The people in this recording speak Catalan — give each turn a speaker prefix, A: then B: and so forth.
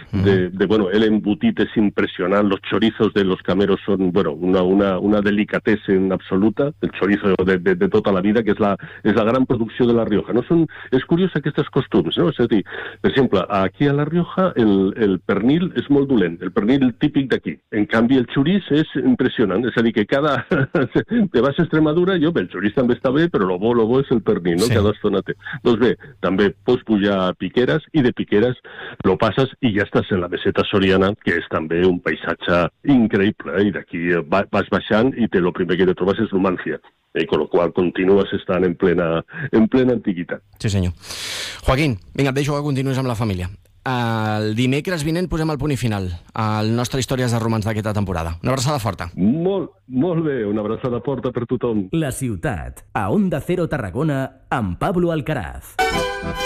A: bueno, el embutit es impresionante, los chorizos de los cameros son, bueno, una delicatessen absoluta, el chorizo de toda la vida, que és la gran producció de la Rioja. No és curiós aquests costums, no? És a dir, per exemple, aquí a la Rioja el pernil és molt dolent, el pernil típic d'aquí. En canvi, el xoriç és impressionant, és a dir, que te vas a Extremadura, el xoriç també està bé, però lo bo és el pernil, no? Cada estona té. Doncs bé, també pots pujar a Piqueres i de Piqueres lo passes i ja estàs en la meseta soriana, que és també un paisatge increïble, i d'aquí vas baixant i el primer que te trobes és Numancia, con lo qual continues estant en plena antiguitat.
B: Sí, senyor. Joaquín, vinga, et deixo que continuïs amb la família. El dimecres vinent posem el punt i final al nostre Històries de Romans d'aquesta temporada. Una abraçada forta.
A: Molt bé, una abraçada forta per tothom.
C: La ciutat, a Onda Cero Tarragona, amb Pablo Alcaraz.